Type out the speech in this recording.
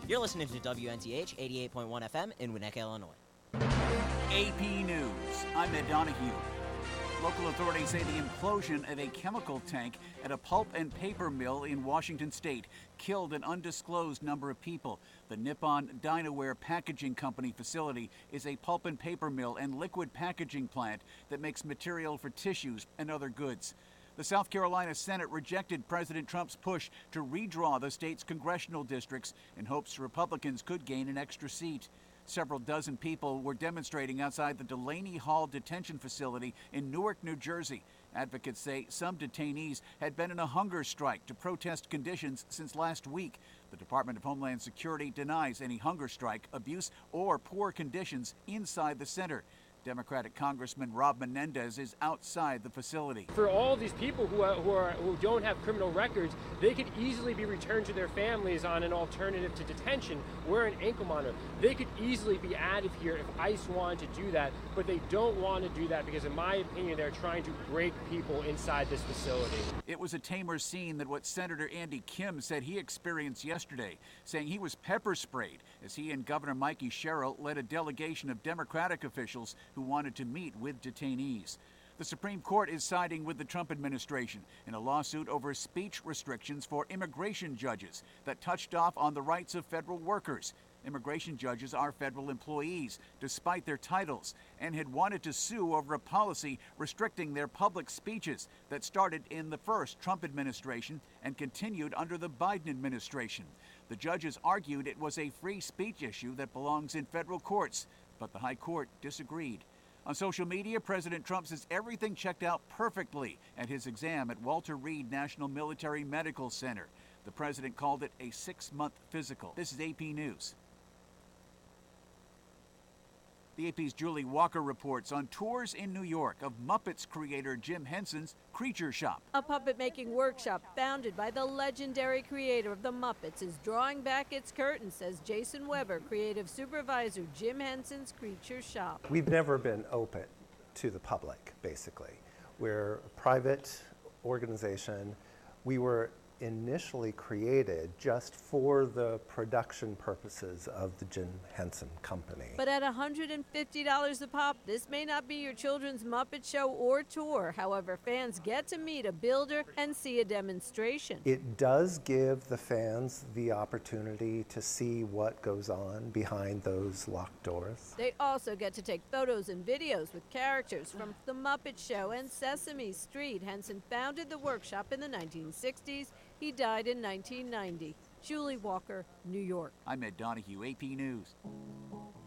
You're listening to WNTH 88.1 FM in Winnetka, Illinois. AP News. I'm Ed Donahue. Local authorities say the implosion of a chemical tank at a pulp and paper mill in Washington state killed an undisclosed number of people. The Nippon Dynaware Packaging Company facility is a pulp and paper mill and liquid packaging plant that makes material for tissues and other goods. The South Carolina Senate rejected President Trump's push to redraw the state's congressional districts in hopes Republicans could gain an extra seat. Several dozen people were demonstrating outside the Delaney Hall detention facility in Newark, New Jersey. Advocates say some detainees had been in a hunger strike to protest conditions since last week. The Department of Homeland Security denies any hunger strike, abuse, or poor conditions inside the center. Democratic Congressman Rob Menendez is outside the facility. For all these people who don't have criminal records, they could easily be returned to their families on an alternative to detention. We're an ankle monitor. They could easily be added here if ICE wanted to do that, but they don't want to do that because, in my opinion, they're trying to break people inside this facility. It was a tamer scene than what Senator Andy Kim said he experienced yesterday, saying he was pepper sprayed as he and Governor Mikey Sherrill led a delegation of Democratic officials who wanted to meet with detainees. The Supreme Court is siding with the Trump administration in a lawsuit over speech restrictions for immigration judges that touched off on the rights of federal workers. Immigration judges are federal employees, despite their titles, and had wanted to sue over a policy restricting their public speeches that started in the first Trump administration and continued under the Biden administration. The judges argued it was a free speech issue that belongs in federal courts, but the High Court disagreed. On social media, President Trump says everything checked out perfectly at his exam at Walter Reed National Military Medical Center. The president called it a 6-month physical. This is AP News. The AP's Julie Walker reports on tours in New York of Muppets creator Jim Henson's Creature Shop. A puppet-making workshop founded by the legendary creator of the Muppets is drawing back its curtain, says Jason Weber, creative supervisor Jim Henson's Creature Shop. We've never been open to the public, basically. We're a private organization. We were initially created just for the production purposes of the Jim Henson Company. But at $150 a pop, this may not be your children's Muppet show or tour. However, fans get to meet a builder and see a demonstration. It does give the fans the opportunity to see what goes on behind those locked doors. They also get to take photos and videos with characters from The Muppet Show and Sesame Street. Henson founded the workshop in the 1960s. He died in 1990. Julie Walker, New York. I'm Ed Donahue, AP News.